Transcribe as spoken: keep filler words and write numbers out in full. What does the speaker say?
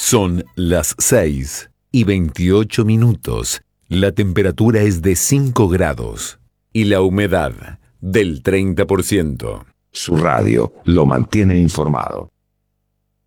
Son las seis y veintiocho minutos. La temperatura es de cinco grados y la humedad del treinta por ciento. Su radio lo mantiene informado.